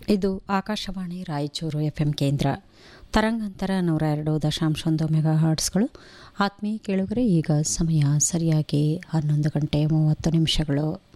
ಇದು ಆಕಾಶವಾಣಿ ರಾಯಚೂರು FM ಕೇಂದ್ರ. ತರಂಗಾಂತರ 102.1 ಮೆಗಾ ಹರ್ಟ್ಸ್ಗಳು. ಆತ್ಮೀಯ ಕೇಳುಗರೆ, ಈಗ ಸಮಯ ಸರಿಯಾಗಿ 11 ಗಂಟೆ 30 ನಿಮಿಷಗಳು.